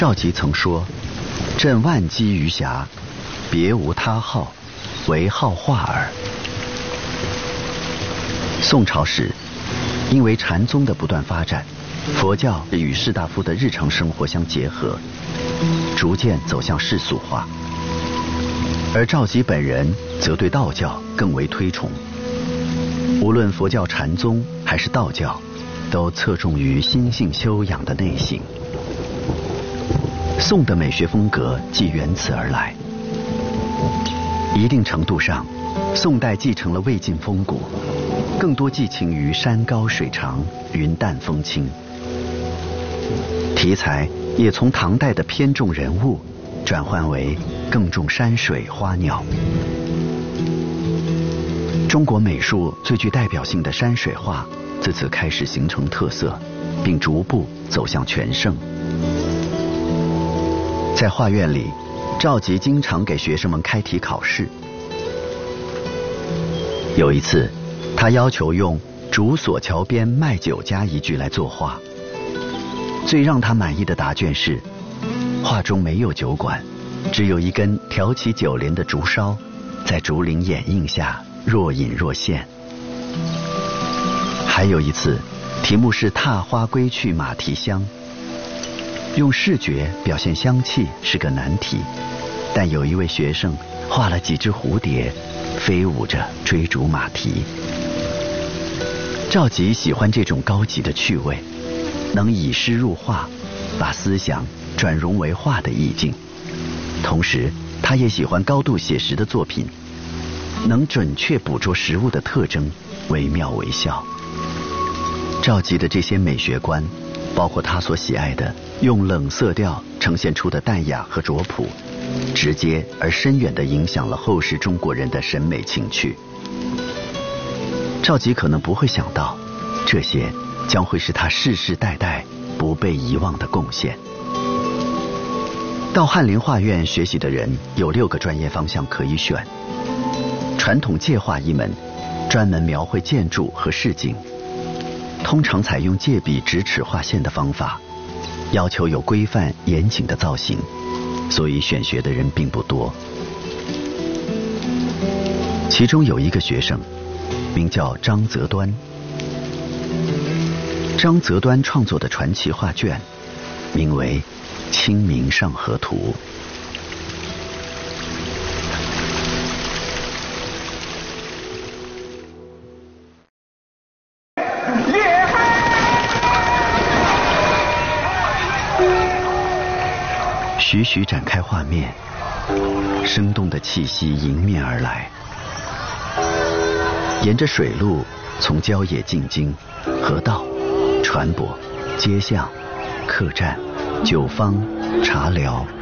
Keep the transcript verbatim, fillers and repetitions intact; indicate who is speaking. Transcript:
Speaker 1: 赵佶曾说：“朕万机于暇，别无他好，唯好画耳。”宋朝时，因为禅宗的不断发展，佛教与士大夫的日常生活相结合，逐渐走向世俗化。而赵佶本人则对道教更为推崇。无论佛教禅宗还是道教，都侧重于心性修养的内省。宋的美学风格即源此而来。一定程度上，宋代继承了魏晋风骨，更多寄情于山高水长、云淡风轻。题材也从唐代的偏重人物，转换为更重山水花鸟。中国美术最具代表性的山水画自此开始形成特色，并逐步走向全盛。在画院里，赵佶经常给学生们开题考试。有一次，他要求用“竹索桥边卖酒家”一句来作画。最让他满意的答卷是：画中没有酒馆，只有一根挑起酒帘的竹梢，在竹林掩映下若隐若现。还有一次，题目是“踏花归去马蹄香”。用视觉表现香气是个难题，但有一位学生画了几只蝴蝶，飞舞着追逐马蹄。赵佶喜欢这种高级的趣味，能以诗入画，把思想转融为画的意境。同时，他也喜欢高度写实的作品，能准确捕捉实物的特征，惟妙惟肖。赵佶的这些美学观，包括他所喜爱的用冷色调呈现出的淡雅和拙朴，直接而深远地影响了后世中国人的审美情趣。赵佶可能不会想到，这些将会是他世世代代不被遗忘的贡献。到翰林画院学习的人有六个专业方向可以选：传统界画一门，专门描绘建筑和市景，通常采用借笔直尺画线的方法，要求有规范严谨的造型，所以选学的人并不多。其中有一个学生名叫张择端。张择端创作的传奇画卷名为《清明上河图》。徐徐展开画面，生动的气息迎面而来。沿着水路，从郊野进京、河道、船舶、街巷、客栈、酒坊、茶寮、